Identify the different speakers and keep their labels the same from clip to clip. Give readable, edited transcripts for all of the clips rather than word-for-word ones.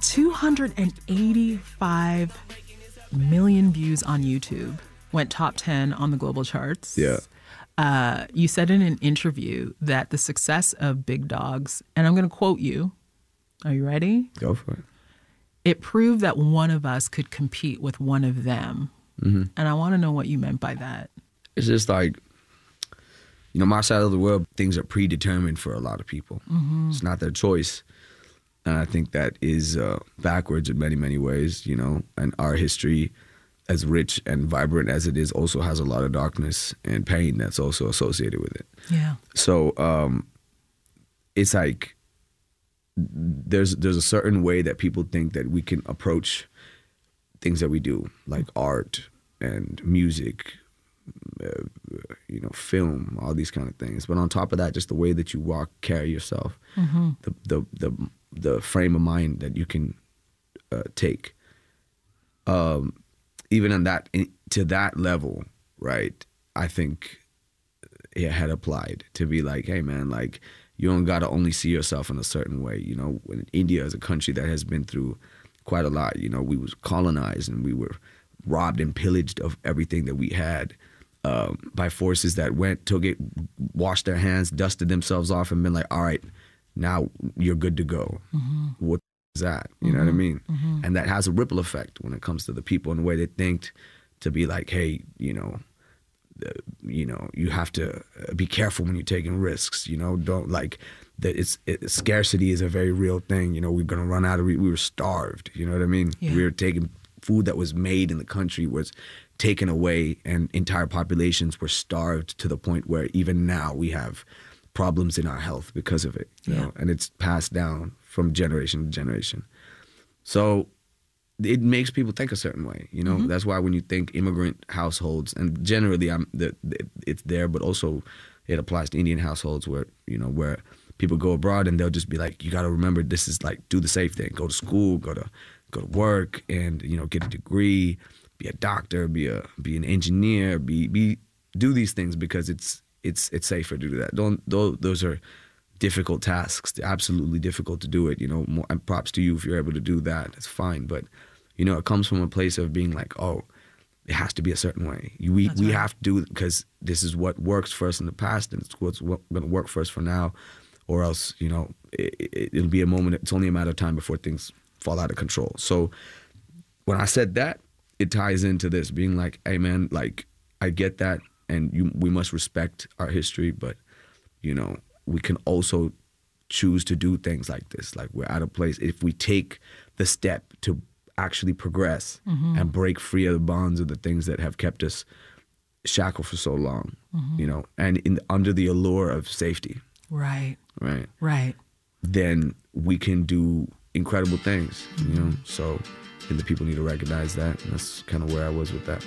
Speaker 1: 285 million views on YouTube, went top 10 on the global charts.
Speaker 2: Yeah.
Speaker 1: You said in an interview that the success of Big Dogs, and I'm going to quote you. Are you ready?
Speaker 2: Go for it.
Speaker 1: It proved that one of us could compete with one of them. Mm-hmm. And I want to know what you meant by that.
Speaker 2: It's just like, you know, my side of the world, things are predetermined for a lot of people. Mm-hmm. It's not their choice. And I think that is backwards in many, many ways, you know, and our history, as rich and vibrant as it is, also has a lot of darkness and pain that's also associated with it.
Speaker 1: Yeah.
Speaker 2: So it's like there's a certain way that people think that we can approach things that we do, like art and music, you know, film, all these kind of things. But on top of that, just the way that you walk, carry yourself, mm-hmm. the frame of mind that you can take. Even on that, to that level, right, I think it had applied to be like, hey, man, like, you don't got to only see yourself in a certain way. You know, when India is a country that has been through quite a lot. You know, we was colonized and we were robbed and pillaged of everything that we had by forces that took it, washed their hands, dusted themselves off and been like, all right, now you're good to go. Mm-hmm. What is that? You know what I mean? Mm-hmm. And that has a ripple effect when it comes to the people and the way they think, to be like, hey, you know, you have to be careful when you're taking risks. You know, don't like that. Scarcity is a very real thing. You know, we're gonna run out of. We were starved. You know what I mean? Yeah. We were taking food that was made in the country was taken away, and entire populations were starved to the point where even now we have problems in our health because of it. You know, and it's passed down from generation to generation. So it makes people think a certain way, you know. Mm-hmm. That's why when you think immigrant households, and generally it's there, but also it applies to Indian households where, you know, where people go abroad and they'll just be like, you got to remember, this is like, do the safe thing, go to school, go to work, and, you know, get a degree, be a doctor, be an engineer, do these things because it's safer to do that. Those are difficult tasks. They're absolutely difficult to do it, you know. And props to you if you're able to do that. It's fine, but you know, it comes from a place of being like, oh, it has to be a certain way. We have to do it because this is what works for us in the past, and it's what's going to work for us for now, or else, you know, it'll be a moment. It's only a matter of time before things fall out of control. So when I said that, it ties into this being like, hey, man, like, I get that, and we must respect our history, but, you know, we can also choose to do things like this. Like, we're at a place, if we take the step to actually progress and break free of the bonds of the things that have kept us shackled for so long, you know, and under the allure of safety. Right. Then we can do incredible things, you know. So I think the people need to recognize that, and that's kind of where I was with that.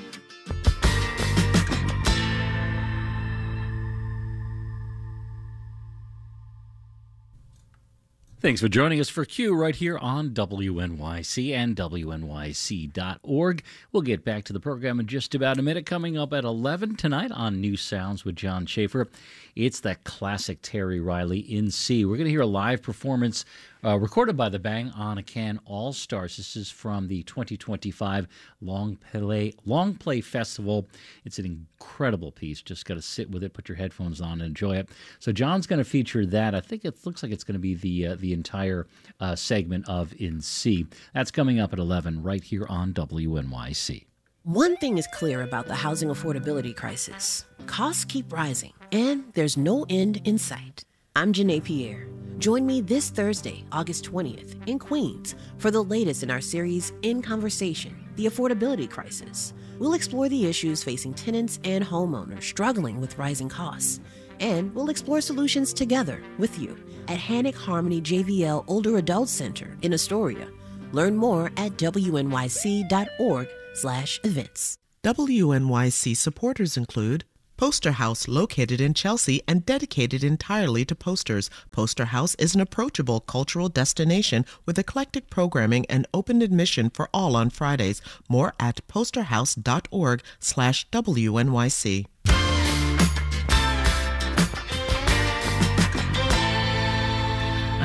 Speaker 3: Thanks for joining us for Q right here on WNYC and WNYC.org. We'll get back to the program in just about a minute. Coming up at 11 tonight on New Sounds with John Schaefer, it's that classic Terry Riley in C. We're going to hear a live performance recorded by the Bang on a Can All-Stars. This is from the 2025 Long Play Festival. It's an incredible piece. Just got to sit with it, put your headphones on, and enjoy it. So John's going to feature that. I think it looks like it's going to be the entire segment of In C. That's coming up at 11 right here on WNYC.
Speaker 4: One thing is clear about the housing affordability crisis. Costs keep rising, and there's no end in sight. I'm Janae Pierre. Join me this Thursday, August 20th, in Queens for the latest in our series, In Conversation, The Affordability Crisis. We'll explore the issues facing tenants and homeowners struggling with rising costs. And we'll explore solutions together with you at Hannock Harmony JVL Older Adult Center in Astoria. Learn more at wnyc.org/events.
Speaker 5: WNYC supporters include Poster House, located in Chelsea and dedicated entirely to posters. Poster House is an approachable cultural destination with eclectic programming and open admission for all on Fridays. More at posterhouse.org/WNYC.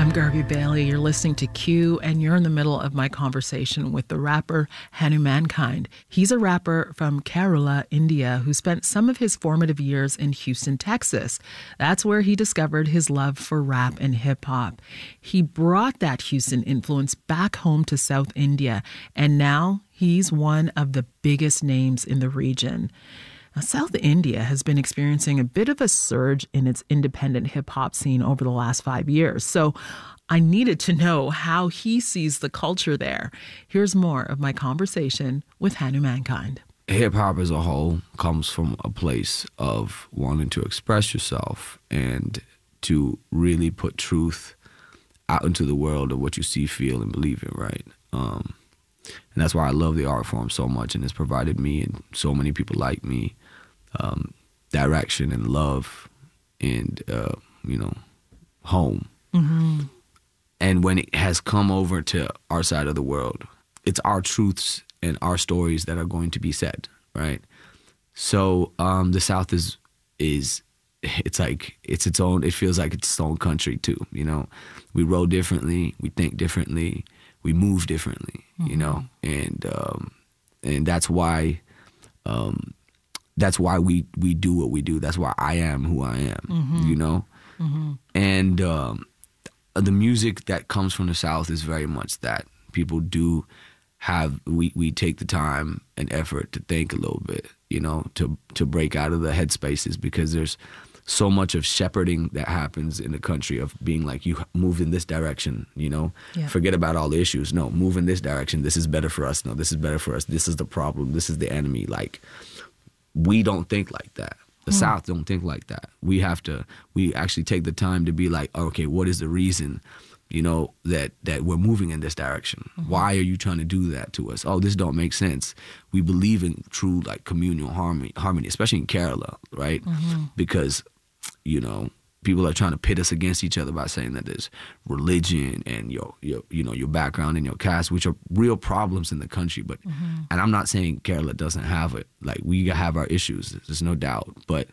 Speaker 1: I'm Garvey Bailey. You're listening to Q, and you're in the middle of my conversation with the rapper Hanumankind. He's a rapper from Kerala, India, who spent some of his formative years in Houston, Texas. That's where he discovered his love for rap and hip hop. He brought that Houston influence back home to South India, and now he's one of the biggest names in the region. Now, South India has been experiencing a bit of a surge in its independent hip-hop scene over the last 5 years. So I needed to know how he sees the culture there. Here's more of my conversation with Hanumankind.
Speaker 2: Hip-hop as a whole comes from a place of wanting to express yourself and to really put truth out into the world of what you see, feel, and believe in, right? And that's why I love the art form so much, and it's provided me and so many people like me direction and love and, home. Mm-hmm. And when it has come over to our side of the world, it's our truths and our stories that are going to be said, right? So the South it's like it's its own. It feels like it's its own country too. You know, we roll differently, we think differently, we move differently. Mm-hmm. You know, and that's why we do what we do. That's why I am who I am. Mm-hmm. You know, mm-hmm. And the music that comes from the South is very much that. People do have we take the time and effort to think a little bit, you know, to break out of the headspaces, because there's so much of shepherding that happens in the country of being like, you move in this direction, you know, forget about all the issues. No, move in this direction. This is better for us. No, this is better for us. This is the problem. This is the enemy. Like, we don't think like that. The South don't think like that. We actually take the time to be like, okay, what is the reason, you know, that we're moving in this direction? Mm-hmm. Why are you trying to do that to us? Oh, this don't make sense. We believe in true, like, communal harmony, especially in Kerala, right? Mm-hmm. Because, you know, people are trying to pit us against each other by saying that there's religion and your background and your caste, which are real problems in the country. But and I'm not saying Kerala doesn't have it. Like, we have our issues, there's no doubt. But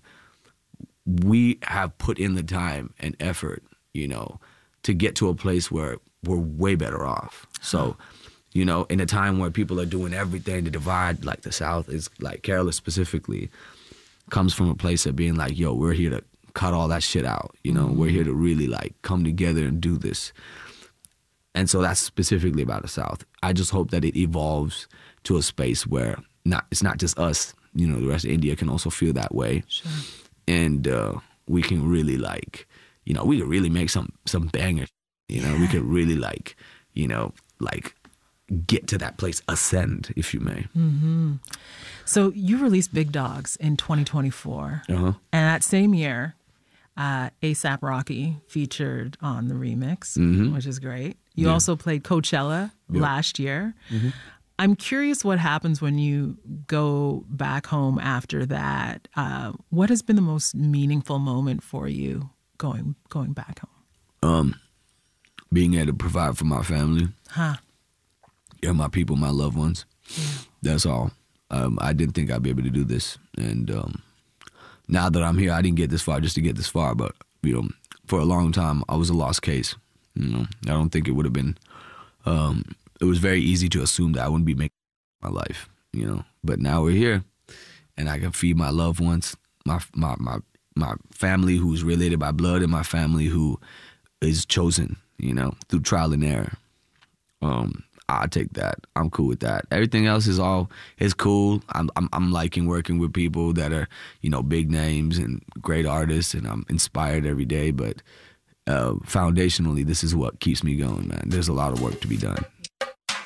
Speaker 2: we have put in the time and effort, you know, to get to a place where we're way better off. So, you know, in a time where people are doing everything to divide, like the South is, like Kerala specifically, comes from a place of being like, yo, we're here to cut all that shit out. You know, we're here to really, like, come together and do this. And so that's specifically about the South. I just hope that it evolves to a space where it's not just us, you know, the rest of India can also feel that way. Sure. And we can really, like, you know, we could really make some bangers. You know, we could really, like, you know, like, get to that place, ascend, if you may. Mm-hmm.
Speaker 1: So you released Big Dogs in 2024. Uh-huh. And that same year, A$AP Rocky featured on the remix, which is great. You also played Coachella last year. Mm-hmm. I'm curious what happens when you go back home after that. What has been the most meaningful moment for you going back home?
Speaker 2: Being able to provide for my family. My people, my loved ones. Yeah. That's all. I didn't think I'd be able to do this. And now that I'm here, I didn't get this far just to get this far. But, you know, for a long time, I was a lost case. You know, I don't think it would have been, it was very easy to assume that I wouldn't be making my life, you know. But now we're here, and I can feed my loved ones, my family who's related by blood, and my family who is chosen, you know, through trial and error. I take that. I'm cool with that. Everything else is cool. I'm liking working with people that are, you know, big names and great artists, and I'm inspired every day. But foundationally, this is what keeps me going, man. There's a lot of work to be done.